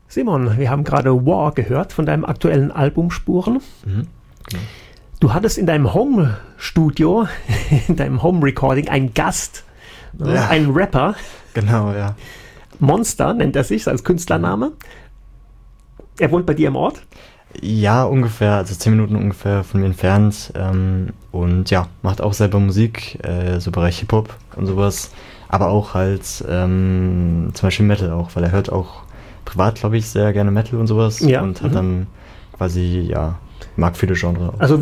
Simon, wir haben gerade War gehört von deinem aktuellen Album Spuren. Mhm. Genau. Du hattest in deinem Home-Studio, in deinem Home-Recording einen Gast, einen Rapper. Genau, ja. Monster nennt er sich als Künstlername. Er wohnt bei dir im Ort? Ja, ungefähr, also 10 Minuten ungefähr von mir entfernt. Und ja, macht auch selber Musik, so Bereich Hip-Hop und sowas. Aber auch halt zum Beispiel Metal auch, weil er hört auch privat, glaube ich, sehr gerne Metal und sowas. Ja. Und hat dann quasi, mag viele Genres auch. Also